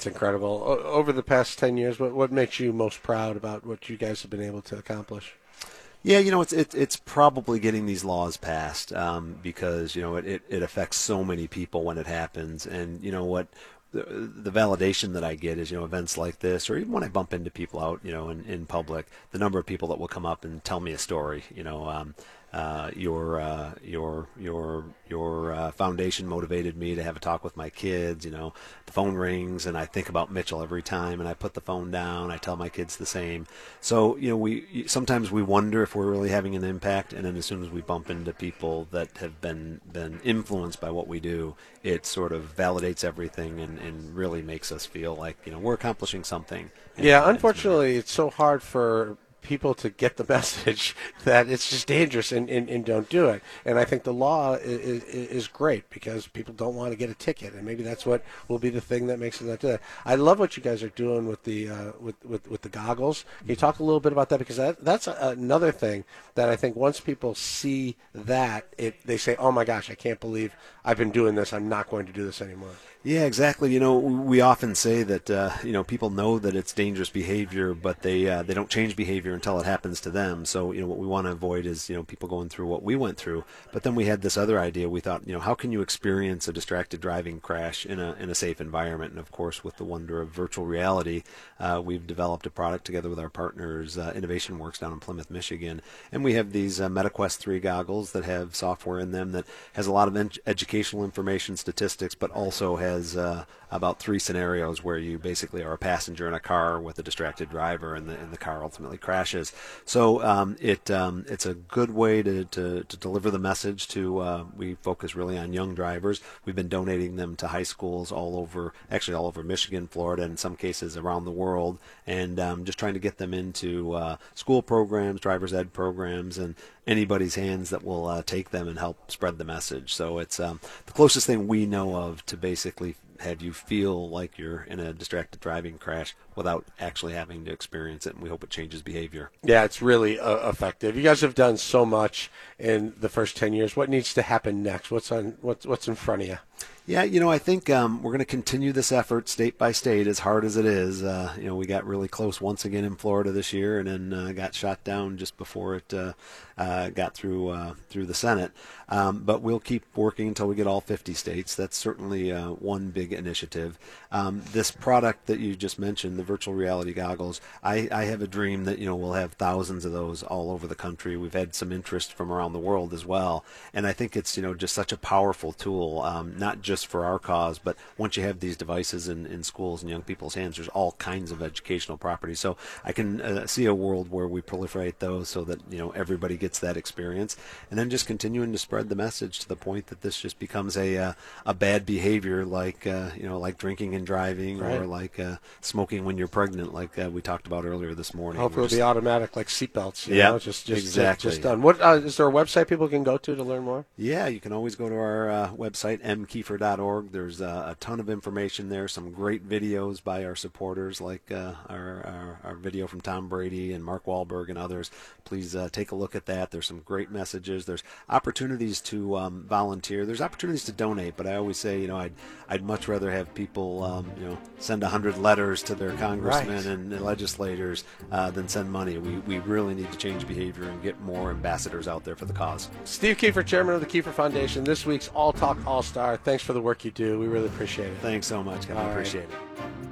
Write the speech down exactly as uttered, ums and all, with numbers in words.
That's incredible. O- over the past ten years, what, what makes you most proud about what you guys have been able to accomplish? Yeah, you know, it's it, it's probably getting these laws passed um, because, you know, it, it, it affects so many people when it happens. And, you know, what the, the validation that I get is, you know, events like this, or even when I bump into people out, you know, in, in public, the number of people that will come up and tell me a story, you know, um, uh, your uh, your your your uh, foundation motivated me to have a talk with my kids. You know, the phone rings and I think about Mitchell every time, and I put the phone down. I tell my kids the same. So, you know, we sometimes we wonder if we're really having an impact, and then as soon as we bump into people that have been been influenced by what we do, it sort of validates everything and, and really makes us feel like, you know, we're accomplishing something. Yeah, unfortunately, it's so hard for people to get the message that it's just dangerous and, and, and don't do it. And I think the law is, is great because people don't want to get a ticket, and maybe that's what will be the thing that makes it not do that. I love what you guys are doing with the uh, with, with with the goggles. Can you talk a little bit about that, because that, that's a, another thing that I think once people see that, it they say, "Oh my gosh, I can't believe I've been doing this. I'm not going to do this anymore." Yeah, exactly. You know, we often say that uh, you know, people know that it's dangerous behavior, but they uh, they don't change behavior until it happens to them. So, you know, what we want to avoid is, you know, people going through what we went through. But then we had this other idea. We thought, you know, how can you experience a distracted driving crash in a in a safe environment? And of course, with the wonder of virtual reality, uh, we've developed a product together with our partners, uh, Innovation Works down in Plymouth, Michigan, and we have these uh, MetaQuest three goggles that have software in them that has a lot of ed- educational information, statistics, but also has Has, uh, about three scenarios where you basically are a passenger in a car with a distracted driver, and the, and the car ultimately crashes. So um, it um, it's a good way to, to, to deliver the message to. Uh, we focus really on young drivers. We've been donating them to high schools all over, actually all over Michigan, Florida, and in some cases around the world, and um, just trying to get them into uh, school programs, driver's ed programs, and anybody's hands that will uh, take them and help spread the message. So it's um, the closest thing we know of to basically have you feel like you're in a distracted driving crash without actually having to experience it, and we hope it changes behavior. Yeah, it's really uh, effective. You guys have done so much in the first ten years. What needs to happen next? What's on what's what's in front of you? Yeah, you know, I think um, we're going to continue this effort state by state, as hard as it is. Uh, you know, we got really close once again in Florida this year, and then uh, got shot down just before it uh, uh, got through uh, through the Senate. Um, but we'll keep working until we get all fifty states. That's certainly uh, one big initiative. Um, this product that you just mentioned, the virtual reality goggles, I, I have a dream that, you know, we'll have thousands of those all over the country. We've had some interest from around the world as well, and I think it's, you know, just such a powerful tool, um, not just just for our cause, but once you have these devices in, in schools and young people's hands, there's all kinds of educational properties. So I can uh, see a world where we proliferate those so that, you know, everybody gets that experience, and then just continuing to spread the message to the point that this just becomes a uh, a bad behavior, like uh, you know, like drinking and driving, right, or like uh, smoking when you're pregnant, like uh, we talked about earlier this morning. Hopefully it'll be automatic, like seatbelts. Yeah, just just exactly. Just done. What uh, is there a website people can go to to learn more? Yeah, you can always go to our uh, website, m kiefer dot org. There's uh, a ton of information there, some great videos by our supporters, like uh, our, our, our video from Tom Brady and Mark Wahlberg and others. Please uh, take a look at that. There's some great messages. There's opportunities to um, volunteer. There's opportunities to donate, but I always say, you know, I'd, I'd much rather have people, um, you know, send a hundred letters to their congressmen right. and, and legislators uh, than send money. We, we really need to change behavior and get more ambassadors out there for the cause. Steve Kiefer, chairman of the Kiefer Foundation, this week's All Talk All-Star. Thanks for the work you do. We really appreciate it. Thanks so much, Kevin. I appreciate right. it.